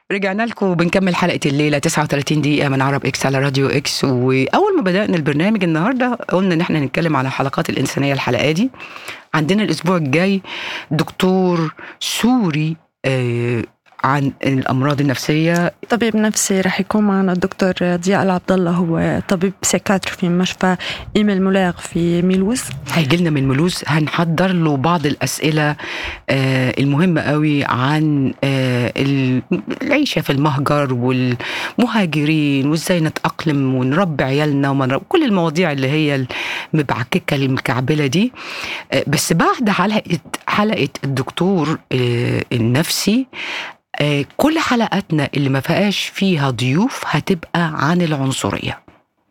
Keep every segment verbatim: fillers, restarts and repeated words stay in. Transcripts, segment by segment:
رجعنا لكم وبنكمل حلقة الليلة تسعة وثلاثين دقيقة من عرب إكس على راديو إكس. وأول ما بدأنا البرنامج النهاردة قلنا إن احنا نتكلم على حلقات الإنسانية. الحلقة دي عندنا الأسبوع الجاي دكتور سوري آه عن الأمراض النفسية، طبيب نفسي. رح يكون معنا الدكتور ضياء العبد الله، هو طبيب سيكاتر في مشفى إيميل مولاغ في ميلوز. هيجي لنا من ميلوز، هنحضر له بعض الأسئلة آه المهمة قوي عن آه العيشة في المهجر والمهاجرين وإزاي نتأقلم ونربي عيالنا ونربي كل المواضيع اللي هي المبعككة المكعبلة دي. آه بس بعد حلقة حلقة الدكتور آه النفسي آه كل حلقاتنا اللي ما فيهاش فيها ضيوف هتبقى عن العنصرية.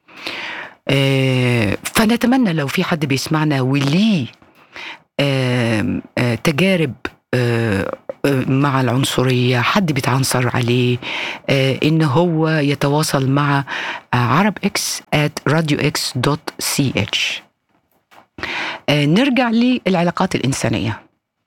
آه فنتمنى لو في حد بيسمعنا وليه آه آه تجارب آه آه مع العنصرية، حد بيتعنصر عليه، آه إن هو يتواصل مع آه عرب إكس at radio x dot c h. آه نرجع للعلاقات الإنسانية.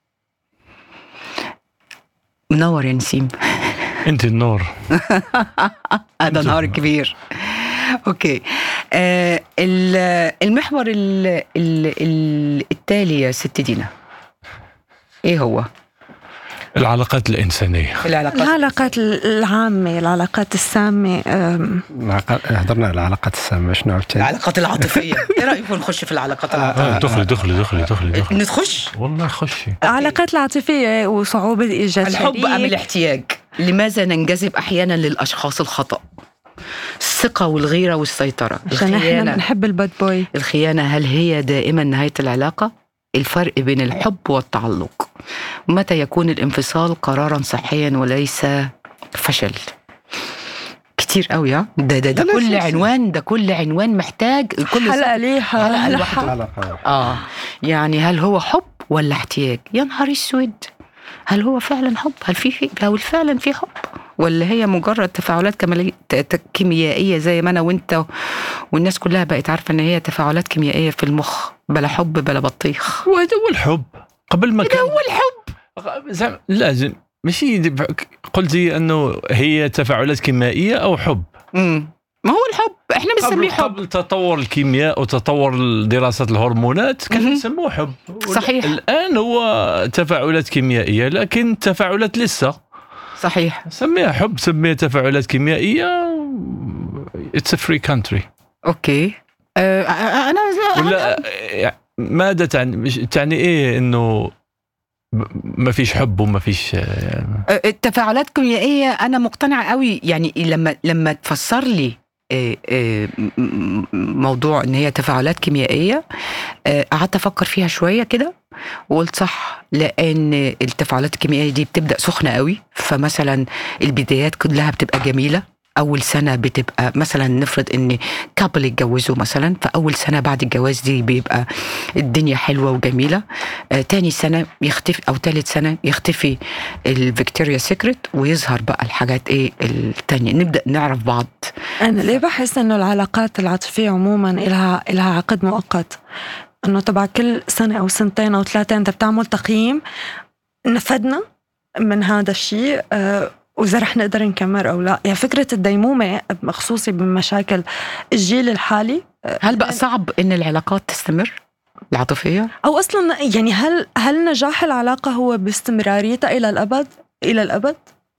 منور يا نسيم. انت النور. هذا نهار كبير. اوكي. آه المحور ال ال ال التالي يا ست دينا ايه هو؟ العلاقات الإنسانية، العلاقات, العلاقات العامة، العلاقات السامة. حضرنا العلاقات السامة. شنو عرفتي؟ العلاقات العاطفية. ايه رأيكم نخش في العلاقات العاطفية؟ دخلي دخلي دخلي دخلي دخلي نتخش والله خشي. العلاقات العاطفية وصعوبة إيجاد الحب أم الاحتياج؟ لماذا ننجذب أحيانا للأشخاص الخطأ؟ الثقة والغيرة والسيطرة. عشان احنا بنحب الباد بوي. الخيانة هل هي دائما نهاية العلاقة؟ الفرق بين الحب والتعلق. متى يكون الانفصال قرارا صحيا وليس فشل؟ كتير قوي. ها ده ده, ده كل عنوان، ده كل عنوان محتاج كل حلقة ليه حلقة لوحده. اه يعني هل هو حب ولا احتياج؟ يا نهار اسود، هل هو فعلا حب؟ هل في هل فعلا في حب ولا هي مجرد تفاعلات كيميائية زي ما أنا وإنت والناس كلها بقت عارفة إن هي تفاعلات كيميائية في المخ، بلا حب بلا بطيخ. وهذا هو الحب قبل ما كان هو الحب. لازم ماشي قلتي أنه هي تفاعلات كيميائية أو حب. امم ما هو الحب احنا بنسميه حب. قبل تطور الكيمياء وتطور دراسات الهرمونات كان نسموه حب. صحيح. الآن هو تفاعلات كيميائية لكن تفاعلات لسه. صحيح. سميها حب، سميها تفاعلات كيميائية. It's a free country. أوكي. أه أنا ولا ماذا تعني؟ تعني إيه إنه ما فيش حب وما فيش التفاعلات كيميائية؟ أنا مقتنعة قوي يعني لما لما تفسر لي موضوع إن هي تفاعلات كيميائية قعدت أفكر فيها شوية كده وقلت صح، لأن التفاعلات الكيميائية دي بتبدأ سخنة قوي. فمثلا البدايات كلها بتبقى جميلة. أول سنة بتبقى مثلا نفرض إن كابل يتجوزوا مثلا، فأول سنة بعد الجواز دي بيبقى الدنيا حلوة وجميلة. آه تاني سنة يختفي أو تالت سنة يختفي الفيكتوريا سيكريت ويظهر بقى الحاجات إيه التانية، نبدأ نعرف بعض. أنا ليه بحس إنه العلاقات العاطفية عموما إلها إلها عقد مؤقت، إنه تبع كل سنة أو سنتين أو ثلاثة أنت بتعمل تقييم، نفدنا من هذا الشيء آه وإذا رح نقدر نكمل أو لا. يعني فكرة الديمومة مخصوصي بمشاكل الجيل الحالي. هل بقى صعب إن العلاقات تستمر العاطفية؟ أو أصلا يعني هل هل نجاح العلاقة هو باستمراريتها إلى الأبد إلى الأبد؟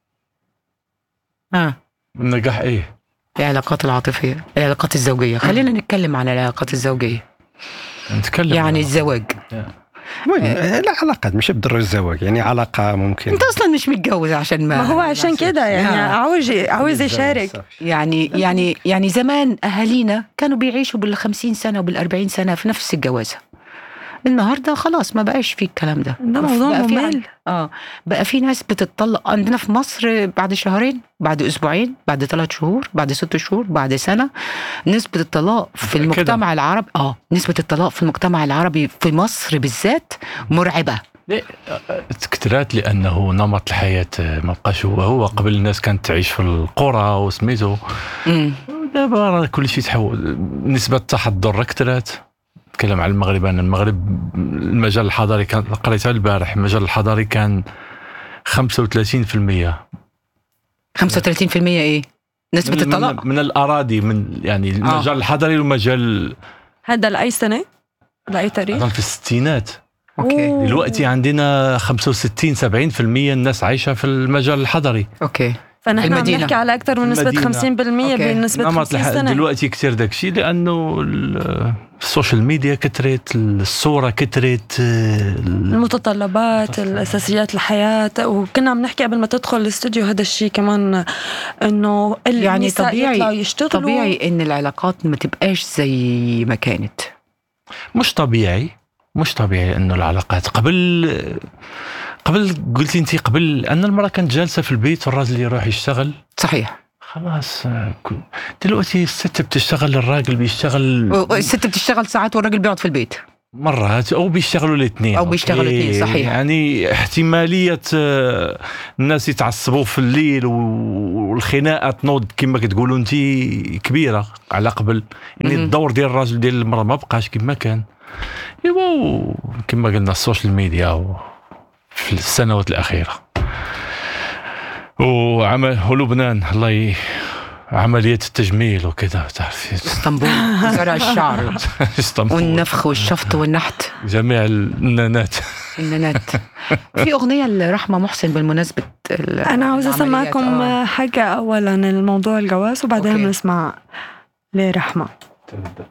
آه النجاح إيه؟ العلاقات العاطفية، العلاقات الزوجية. خلينا نتكلم عن العلاقات الزوجية. نتكلم يعني الزواج. لا علاقات مش بدر الزواج، يعني علاقة ممكن انت اصلا مش متجوز عشان ما, ما هو عشان كده يعني عاوز عاوز يشارك. يعني يعني يعني زمان اهالينا كانوا بيعيشوا بالخمسين سنة وبالأربعين سنة في نفس الجوازة. النهاردة خلاص ما بقاش فيه الكلام ده. ده موضوع ممل. اه بقى في ناس بتطلق عندنا في مصر بعد شهرين، بعد اسبوعين، بعد ثلاث شهور، بعد ست شهور، بعد سنة. نسبة الطلاق في المجتمع كده. العربي اه نسبة الطلاق في المجتمع العربي في مصر بالذات مرعبة. تكترات لأنه نمط الحياة ما بقاش هو هو. قبل الناس كانت تعيش في القرى وسميته، دابا كل شيء تحول. نسبة التحضر اكترات. نتكلم على المغرب. أنا المغرب المجال الحضاري كان قريتها البارح، المجال الحضاري كان خمسة وثلاثين بالمئة خمسة وثلاثين بالمية ايه نسبة من الطلاق؟ من, من الأراضي، من يعني المجال آه. الحضري والمجال. هذا لأي سنة؟ لأي تاريخ؟ أظن في الستينات. اوكي. دلوقتي عندنا خمسة وستين سبعين بالمية الناس عايشة في المجال الحضري. اوكي. فنحن عم نحكي على أكثر من نسبة خمسين بالمية بنسبة خمسين سنة. دلوقتي كتير داك الشيء لأنه السوشيال ميديا كترت، الصورة كترت، المتطلبات، الأساسيات الحياة. وكنا عم نحكي قبل ما تدخل الاستوديو هذا الشيء كمان، إنه يعني طبيعي يشتغلوا. طبيعي إن العلاقات ما تبقاش زي ما كانت. مش طبيعي مش طبيعي إنه العلاقات قبل قبل قلتي انتي قبل أن المرأة كانت جالسة في البيت والراجل يروح يشتغل. صحيح. خلاص دلوقتي الست بتشتغل، الراجل بيشتغل، الست بتشتغل ساعات والراجل بيقعد في البيت مرات، أو بيشتغلوا الاثنين أو بيشتغلوا الاثنين. صحيح. يعني احتمالية الناس يتعصبوا في الليل والخناقة تنوض كما كتقولوا انتي كبيرة على قبل. يعني الدور ديال الراجل ديال المرأة ما بقاش كما كان. يبو كما قلنا السوشيال ميديا في السنوات الأخيرة. وعمل ولبنان الله ي... عملية التجميل وكذا، تعرفي اسطنبول زرع الشعر والنفخ والشفط والنحت، جميع النانات النانات. في أغنية لرحمة محسن بالمناسبة. أنا عاوزة أسمعكم آه. حاجة أولا الموضوع الجواز وبعدين نسمع لرحمة.